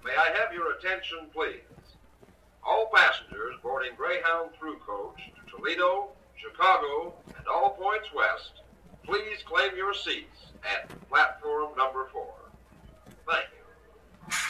May I have your attention, please? All passengers boarding Greyhound through coach to Toledo, Chicago, and all points west, please claim your seats at platform number 4. Thank you.